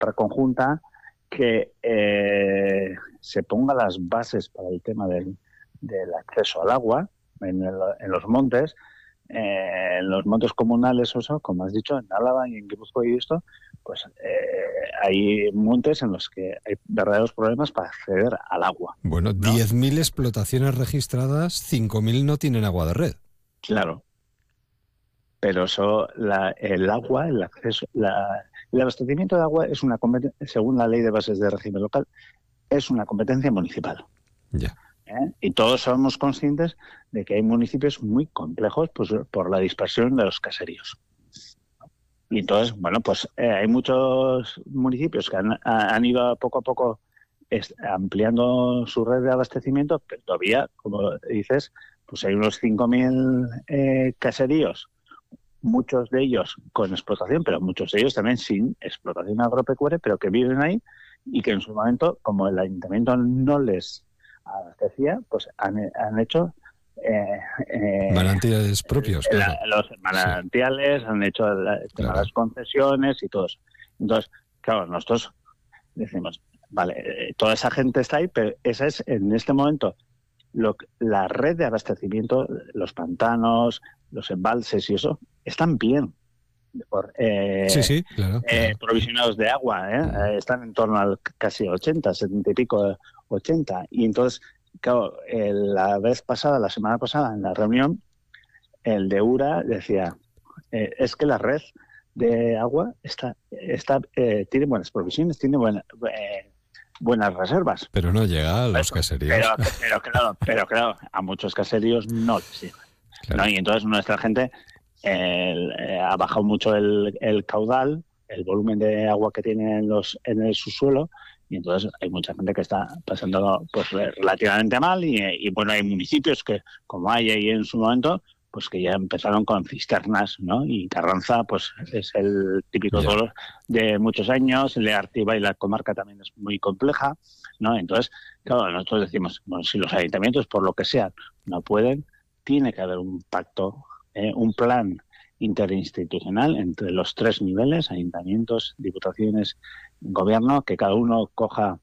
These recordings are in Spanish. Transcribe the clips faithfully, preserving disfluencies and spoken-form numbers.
conjunta que eh, se ponga las bases para el tema del, del acceso al agua en, el, en los montes, eh, en los montes comunales, o sea, como has dicho, en Álava y en Guipúzcoa y esto, pues eh, hay montes en los que hay verdaderos problemas para acceder al agua. Bueno, ¿no? diez mil explotaciones registradas, cinco mil no tienen agua de red. Claro. Pero eso, la, el agua, el acceso, la, el abastecimiento de agua es una competencia, según la ley de bases de régimen local, es una competencia municipal. Ya. ¿Eh? Y todos somos conscientes de que hay municipios muy complejos pues, por la dispersión de los caseríos. Y entonces, bueno, pues eh, hay muchos municipios que han, han ido poco a poco es, ampliando su red de abastecimiento, pero todavía, como dices, pues hay unos cinco mil eh, caseríos, muchos de ellos con explotación, pero muchos de ellos también sin explotación agropecuaria, pero que viven ahí y que en su momento, como el ayuntamiento no les abastecía, pues han, han hecho eh, eh, manantiales propios, la, claro. los manantiales, sí. Han hecho la, el tema claro. de las concesiones y todo eso. Entonces, claro, nosotros decimos, vale, toda esa gente está ahí, pero esa es en este momento lo, la red de abastecimiento, los pantanos, los embalses y eso, están bien por, eh, sí, sí, claro, eh, claro. provisionados de agua, ¿eh? Mm. Eh, están en torno al casi ochenta, setenta y pico, ochenta. Y entonces, claro, eh, la vez pasada, la semana pasada, en la reunión, el de URA decía, eh, es que la red de agua está, está eh, tiene buenas provisiones, tiene buena, eh, buenas reservas. Pero no llega a los caseríos. Pero, pero, claro, pero claro, a muchos caseríos no les llega. Claro. ¿No? Y entonces nuestra gente eh, eh, ha bajado mucho el, el caudal, el volumen de agua que tiene en, los, en el subsuelo, y entonces hay mucha gente que está pasando pues relativamente mal y, y bueno, hay municipios que, como hay ahí en su momento, pues que ya empezaron con cisternas, ¿no? Y Carranza, pues es el típico dolor de muchos años, Le Artiba y la comarca también es muy compleja, ¿no? Entonces, claro, nosotros decimos, bueno, si los ayuntamientos, por lo que sea, no pueden, tiene que haber un pacto, eh, un plan interinstitucional entre los tres niveles, ayuntamientos, diputaciones, gobierno, que cada uno coja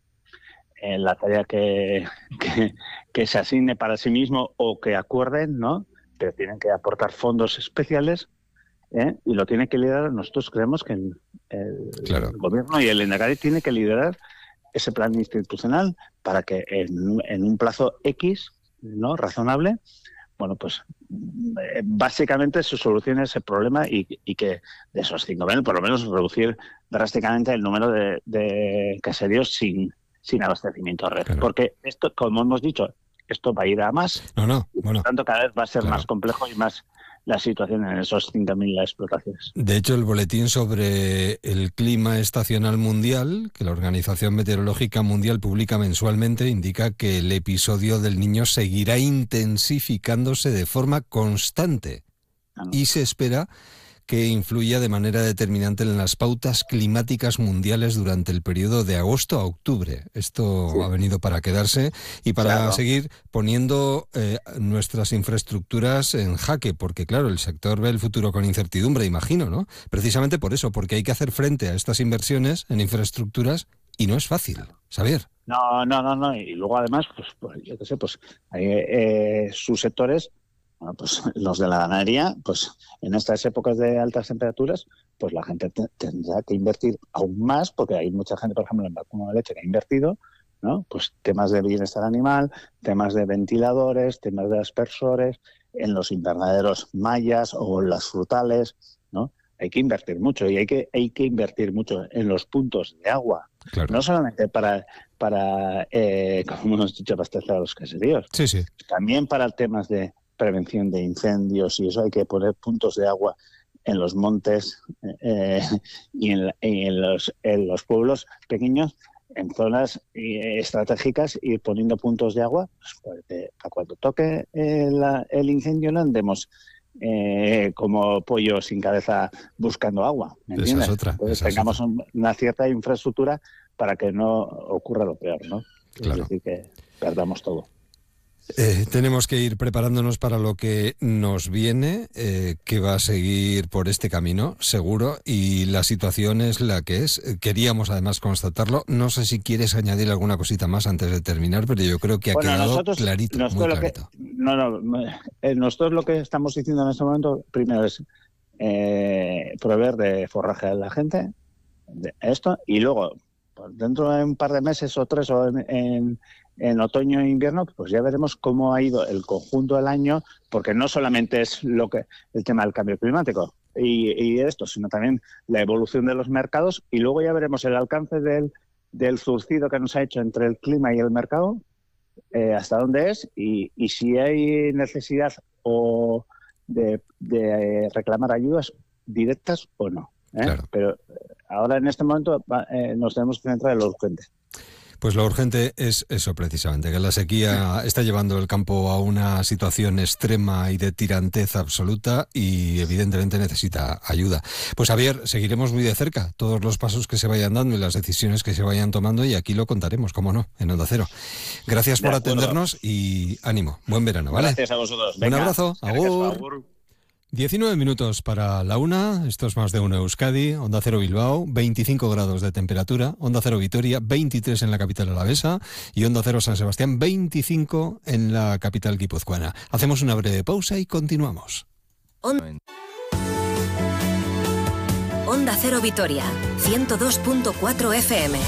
eh, la tarea que, que, que se asigne para sí mismo o que acuerden, ¿no? Pero tienen que aportar fondos especiales ¿eh? Y lo tiene que liderar. Nosotros creemos que el, el, claro. el gobierno y el Lehendakari tiene que liderar ese plan institucional para que en, en un plazo X, ¿no? razonable, bueno, pues eh, básicamente se solucione ese problema y, y que de esos cinco mil, por lo menos reducir drásticamente el número de, de caseríos sin, sin abastecimiento a red. Claro. Porque esto, como hemos dicho, esto va a ir a más. No, no, y por bueno. tanto, cada vez va a ser Claro. más complejo y más la situación en esos cinco mil explotaciones. De hecho, el boletín sobre el clima estacional mundial, que la Organización Meteorológica Mundial publica mensualmente, indica que el episodio del Niño seguirá intensificándose de forma constante claro. y se espera que influya de manera determinante en las pautas climáticas mundiales durante el periodo de agosto a octubre. Esto sí. ha venido para quedarse y para claro. seguir poniendo eh, nuestras infraestructuras en jaque, porque claro, el sector ve el futuro con incertidumbre, imagino, ¿no? Precisamente por eso, porque hay que hacer frente a estas inversiones en infraestructuras y no es fácil, Xavier. No, no, no, no. Y luego además, pues, pues yo qué sé, pues hay eh, subsectores. Bueno, pues los de la ganadería, pues en estas épocas de altas temperaturas, pues la gente te, tendrá que invertir aún más, porque hay mucha gente, por ejemplo, en vacuno de leche que ha invertido, ¿no? Pues temas de bienestar animal, temas de ventiladores, temas de aspersores, en los invernaderos mayas o las frutales, ¿no? Hay que invertir mucho y hay que hay que invertir mucho en los puntos de agua, claro. no solamente para para eh, como hemos dicho, abastecer a los caseríos, sí, sí. también para temas de prevención de incendios y eso. Hay que poner puntos de agua en los montes eh, y en, en, los, en los pueblos pequeños, en zonas eh, estratégicas, y poniendo puntos de agua pues, para, para cuando toque el, el incendio no andemos eh, como pollo sin cabeza buscando agua, ¿me entiendes? Esa es otra, Entonces esa tengamos es otra. una cierta infraestructura para que no ocurra lo peor, ¿no? Claro. Es decir, que perdamos todo. Eh, tenemos que ir preparándonos para lo que nos viene, eh, que va a seguir por este camino, seguro, y la situación es la que es. Queríamos además constatarlo. No sé si quieres añadir alguna cosita más antes de terminar, pero yo creo que ha bueno, quedado nosotros, clarito, nosotros muy clarito. Que, no, no, eh, nosotros lo que estamos diciendo en este momento, primero es eh, proveer de forraje a la gente, de esto, y luego, pues dentro de un par de meses o tres o en... en en otoño e invierno, pues ya veremos cómo ha ido el conjunto del año, porque no solamente es lo que el tema del cambio climático y, y esto, sino también la evolución de los mercados, y luego ya veremos el alcance del, del zurcido que nos ha hecho entre el clima y el mercado, eh, hasta dónde es, y, y si hay necesidad o de, de reclamar ayudas directas o no. ¿eh? Claro. Pero ahora en este momento eh, nos tenemos que centrar en lo urgente. Pues lo urgente es eso precisamente, que la sequía está llevando el campo a una situación extrema y de tirantez absoluta y evidentemente necesita ayuda. Pues Javier, seguiremos muy de cerca todos los pasos que se vayan dando y las decisiones que se vayan tomando, y aquí lo contaremos, cómo no, en Onda Cero. Gracias por atendernos y ánimo. Buen verano, ¿vale? Gracias a vosotros. Venga. Un abrazo. Agur. Agur. diecinueve minutos para la una, esto es Más de Uno Euskadi, Onda Cero Bilbao, veinticinco grados de temperatura, Onda Cero Vitoria, veintitrés en la capital alavesa y Onda Cero San Sebastián, veinticinco en la capital guipuzcoana. Hacemos una breve pausa y continuamos. Onda Cero Vitoria, ciento dos punto cuatro F M.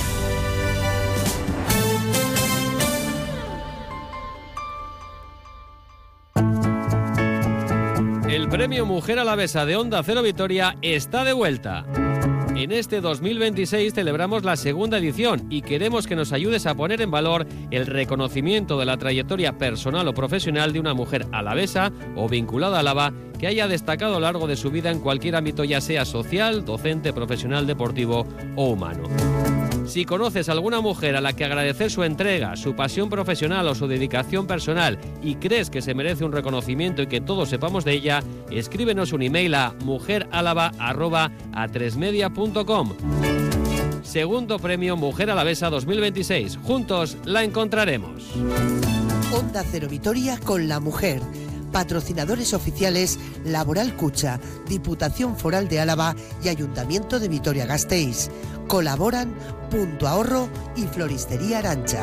El premio Mujer Alavesa de Onda Cero Vitoria está de vuelta. En este dos mil veintiséis celebramos la segunda edición y queremos que nos ayudes a poner en valor el reconocimiento de la trayectoria personal o profesional de una mujer alavesa o vinculada a Álava que haya destacado a lo largo de su vida en cualquier ámbito, ya sea social, docente, profesional, deportivo o humano. Si conoces a alguna mujer a la que agradecer su entrega, su pasión profesional o su dedicación personal y crees que se merece un reconocimiento y que todos sepamos de ella, escríbenos un email a mujeralava arroba a tres media punto com. Segundo premio Mujer Alavesa dos mil veintiséis. Juntos la encontraremos. Onda Cero Vitoria con la mujer. Patrocinadores oficiales Laboral Cucha, Diputación Foral de Álava y Ayuntamiento de Vitoria-Gasteiz. Colaboran Punto Ahorro y Floristería Arancha.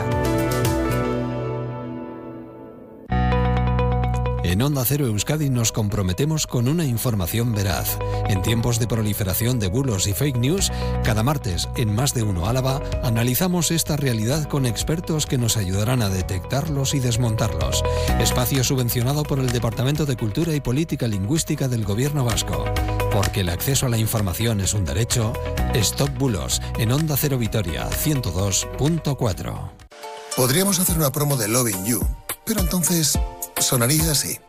En Onda Cero Euskadi nos comprometemos con una información veraz. En tiempos de proliferación de bulos y fake news, cada martes en Más de Uno Álava analizamos esta realidad con expertos que nos ayudarán a detectarlos y desmontarlos. Espacio subvencionado por el Departamento de Cultura y Política Lingüística del Gobierno Vasco. Porque el acceso a la información es un derecho. Stop Bulos en Onda Cero Vitoria ciento dos punto cuatro. Podríamos hacer una promo de Loving You, pero entonces sonaría así.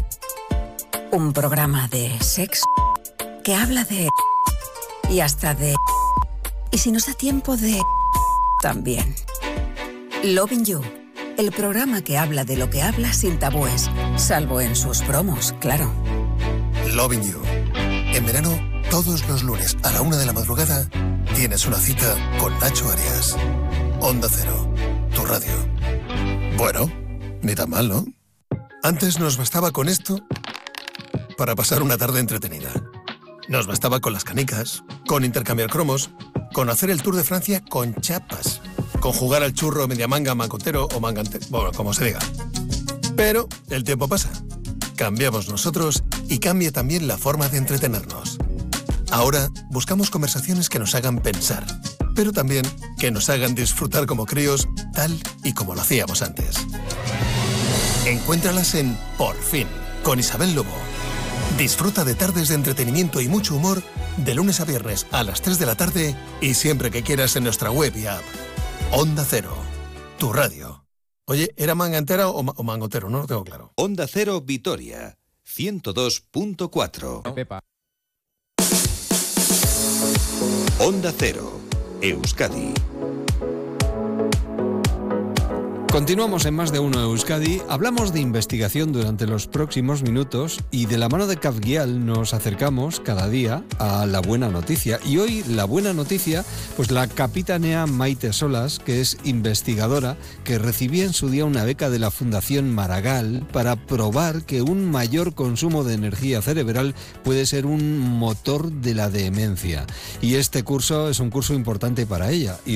Un programa de sexo que habla de... y hasta de... y si nos da tiempo de... también. Loving You, el programa que habla de lo que habla sin tabúes, salvo en sus promos, claro. Loving You. En verano, todos los lunes a la una de la madrugada, tienes una cita con Nacho Arias. Onda Cero, tu radio. Bueno, ni tan mal, ¿no? Antes nos bastaba con esto para pasar una tarde entretenida. Nos bastaba con las canicas, con intercambiar cromos, con hacer el Tour de Francia con chapas, con jugar al churro media manga, mancontero o mangante, bueno, como se diga. Pero el tiempo pasa. Cambiamos nosotros y cambia también la forma de entretenernos. Ahora buscamos conversaciones que nos hagan pensar, pero también que nos hagan disfrutar como críos, tal y como lo hacíamos antes. Encuéntralas en Por Fin, con Isabel Lobo. Disfruta de tardes de entretenimiento y mucho humor de lunes a viernes a las tres de la tarde y siempre que quieras en nuestra web y app. Onda Cero, tu radio. Oye, ¿era manga entera o, ma- o mangotero? No lo tengo claro. Onda Cero Vitoria, ciento dos punto cuatro. Pepa. Onda Cero, Euskadi. Continuamos en Más de Uno Euskadi. Hablamos de investigación durante los próximos minutos y de la mano de Cafguial nos acercamos cada día a la buena noticia. Y hoy la buena noticia, pues la capitanea Maite Solas, que es investigadora, que recibía en su día una beca de la Fundación Maragall para probar que un mayor consumo de energía cerebral puede ser un motor de la demencia. Y este curso es un curso importante para ella y